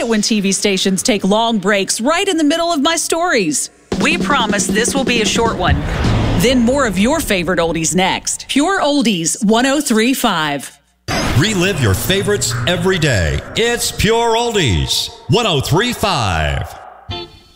it when TV stations take long breaks right in the middle of my stories. We promise this will be a short one. Then more of your favorite oldies next. Pure Oldies 103.5. Relive your favorites every day. It's Pure Oldies 103.5.